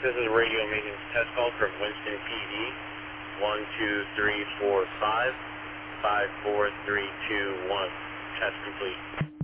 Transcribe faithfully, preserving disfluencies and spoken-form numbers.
This is a radio maintenance test call from Winston P D. One, two, three, four, five, five, four, three, two, one. Test complete.